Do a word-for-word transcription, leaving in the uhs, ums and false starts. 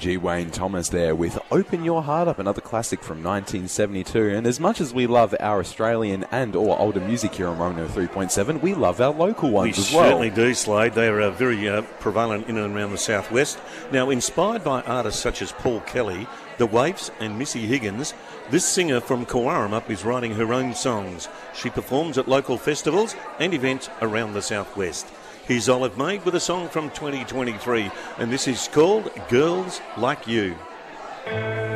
G. Wayne Thomas there with Open Your Heart Up, another classic from nineteen seventy-two. And as much as we love our Australian and or older music here on one oh three point seven, we love our local ones we as well. We certainly do, Slade. They are uh, very uh, prevalent in and around the southwest. Now, inspired by artists such as Paul Kelly, The Waifs and Missy Higgins, this singer from Cowarum is writing her own songs. She performs at local festivals and events around the southwest. Here's Olive Maid with a song from twenty twenty-three, and this is called Girls Like You.